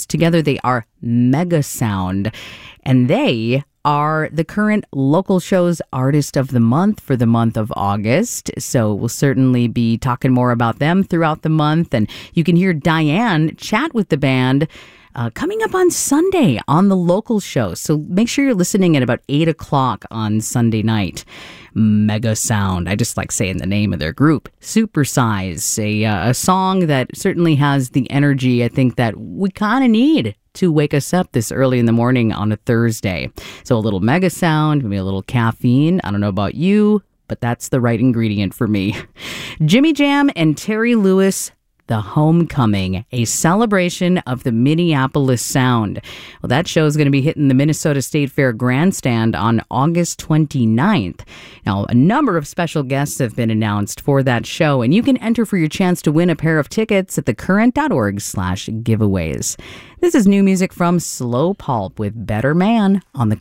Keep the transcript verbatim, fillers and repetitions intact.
Sounds. Together they are Mega Sound, and they are the current local show's Artist of the Month for the month of August. So we'll certainly be talking more about them throughout the month. And you can hear Diane chat with the band uh, coming up on Sunday on the local show. So make sure you're listening at about eight o'clock on Sunday night. Mega Sound. I just like saying the name of their group. Supersize, a, uh, a song that certainly has the energy I think that we kind of need to wake us up this early in the morning on a Thursday. So a little Mega Sound, maybe a little caffeine. I don't know about you, but that's the right ingredient for me. Jimmy Jam and Terry Lewis, The Homecoming, a celebration of the Minneapolis sound. Well, that show is going to be hitting the Minnesota State Fair grandstand on August twenty-ninth. Now, a number of special guests have been announced for that show, and you can enter for your chance to win a pair of tickets at thecurrent.org slash giveaways. This is new music from Slow Pulp with Better Man on the